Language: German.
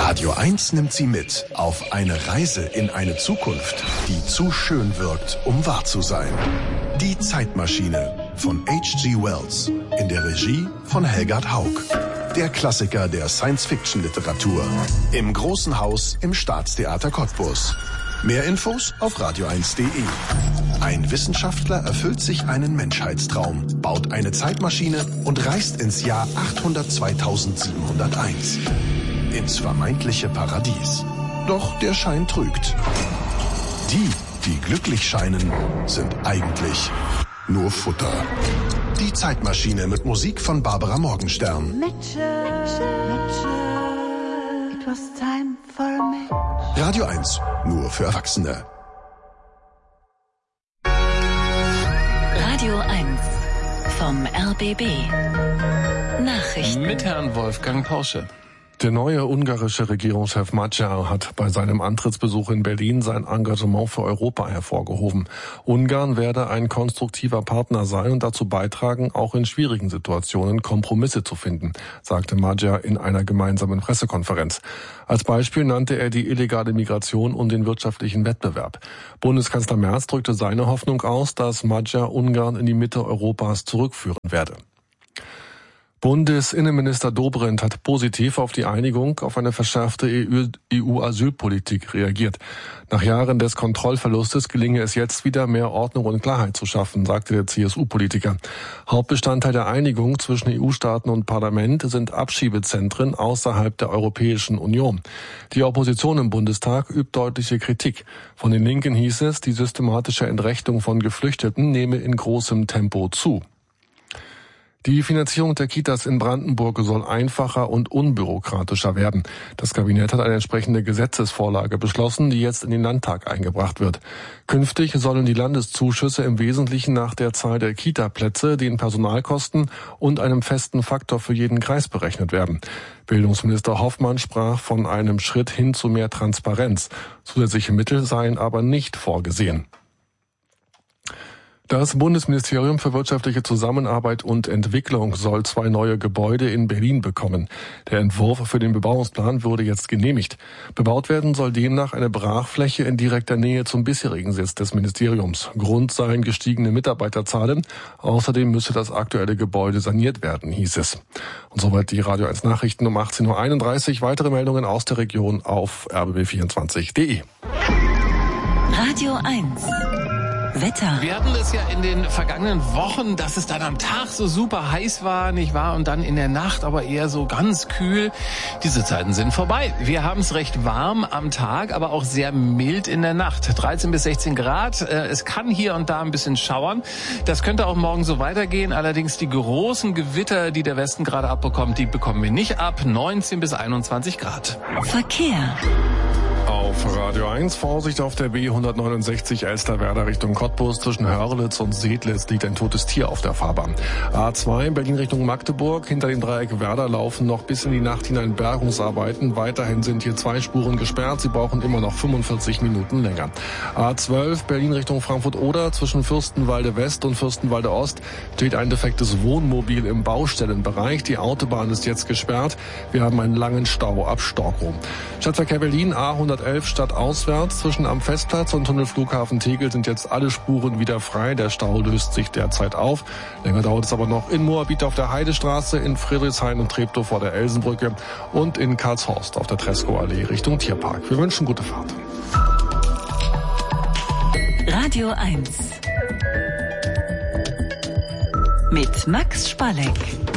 Radio 1 nimmt Sie mit auf eine Reise in eine Zukunft, die zu schön wirkt, um wahr zu sein. Die Zeitmaschine von H.G. Wells in der Regie von Helgard Haug. Der Klassiker der Science-Fiction-Literatur. Im Großen Haus im Staatstheater Cottbus. Mehr Infos auf radio1.de. Ein Wissenschaftler erfüllt sich einen Menschheitstraum, baut eine Zeitmaschine und reist ins Jahr 802.701. Ins vermeintliche Paradies. Doch der Schein trügt. Die glücklich scheinen, sind eigentlich nur Futter. Die Zeitmaschine mit Musik von Barbara Morgenstern. Mitchell, it was time for a match. Radio 1, nur für Erwachsene. Radio 1 vom RBB. Nachrichten. Mit Herrn Wolfgang Porsche. Der neue ungarische Regierungschef Magyar hat bei seinem Antrittsbesuch in Berlin sein Engagement für Europa hervorgehoben. Ungarn werde ein konstruktiver Partner sein und dazu beitragen, auch in schwierigen Situationen Kompromisse zu finden, sagte Magyar in einer gemeinsamen Pressekonferenz. Als Beispiel nannte er die illegale Migration und den wirtschaftlichen Wettbewerb. Bundeskanzler Merz drückte seine Hoffnung aus, dass Magyar Ungarn in die Mitte Europas zurückführen werde. Bundesinnenminister Dobrindt hat positiv auf die Einigung auf eine verschärfte EU-Asylpolitik reagiert. Nach Jahren des Kontrollverlustes gelinge es jetzt wieder, mehr Ordnung und Klarheit zu schaffen, sagte der CSU-Politiker. Hauptbestandteil der Einigung zwischen EU-Staaten und Parlament sind Abschiebezentren außerhalb der Europäischen Union. Die Opposition im Bundestag übt deutliche Kritik. Von den Linken hieß es, die systematische Entrechtung von Geflüchteten nehme in großem Tempo zu. Die Finanzierung der Kitas in Brandenburg soll einfacher und unbürokratischer werden. Das Kabinett hat eine entsprechende Gesetzesvorlage beschlossen, die jetzt in den Landtag eingebracht wird. Künftig sollen die Landeszuschüsse im Wesentlichen nach der Zahl der Kita-Plätze, den Personalkosten und einem festen Faktor für jeden Kreis berechnet werden. Bildungsminister Hoffmann sprach von einem Schritt hin zu mehr Transparenz. Zusätzliche Mittel seien aber nicht vorgesehen. Das Bundesministerium für wirtschaftliche Zusammenarbeit und Entwicklung soll 2 neue Gebäude in Berlin bekommen. Der Entwurf für den Bebauungsplan wurde jetzt genehmigt. Bebaut werden soll demnach eine Brachfläche in direkter Nähe zum bisherigen Sitz des Ministeriums. Grund seien gestiegene Mitarbeiterzahlen. Außerdem müsse das aktuelle Gebäude saniert werden, hieß es. Und soweit die Radio 1 Nachrichten um 18.31 Uhr. Weitere Meldungen aus der Region auf rbb24.de. Radio 1. Wetter. Wir hatten es ja in den vergangenen Wochen, dass es dann am Tag so super heiß war, nicht wahr? Und dann in der Nacht aber eher so ganz kühl. Diese Zeiten sind vorbei. Wir haben es recht warm am Tag, aber auch sehr mild in der Nacht. 13 bis 16 Grad. Es kann hier und da ein bisschen schauern. Das könnte auch morgen so weitergehen. Allerdings die großen Gewitter, die der Westen gerade abbekommt, die bekommen wir nicht ab. 19 bis 21 Grad. Verkehr. Auf Radio 1 Vorsicht auf der B169 Elsterwerda Richtung Cottbus. Zwischen Hörlitz und Sedlitz liegt ein totes Tier auf der Fahrbahn. A2 Berlin Richtung Magdeburg. Hinter dem Dreieck Werder laufen noch bis in die Nacht hinein Bergungsarbeiten. Weiterhin sind hier 2 Spuren gesperrt. Sie brauchen immer noch 45 Minuten länger. A12 Berlin Richtung Frankfurt-Oder. Zwischen Fürstenwalde West und Fürstenwalde Ost steht ein defektes Wohnmobil im Baustellenbereich. Die Autobahn ist jetzt gesperrt. Wir haben einen langen Stau ab Storkow. Stadtverkehr Berlin A111 stadtauswärts. Zwischen am Festplatz und Tunnelflughafen Tegel sind jetzt alle Spuren wieder frei. Der Stau löst sich derzeit auf. Länger dauert es aber noch in Moabit auf der Heidestraße, in Friedrichshain und Treptow vor der Elsenbrücke und in Karlshorst auf der Treskow-Allee Richtung Tierpark. Wir wünschen gute Fahrt. Radio 1 mit Max Spalleck.